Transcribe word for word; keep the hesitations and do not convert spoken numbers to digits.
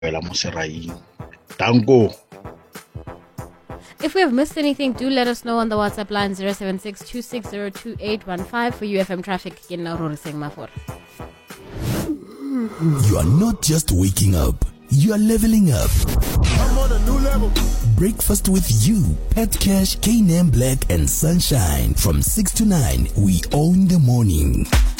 Tango. If we have missed anything, do let us know on the WhatsApp line zero seven six two six zero two eight one five for U F M traffic in Nauru. You are not just waking up, you are leveling up. I'm on a new level. Breakfast with you, Pet Cash, K N M Black and Sunshine. From six to nine, we own the morning.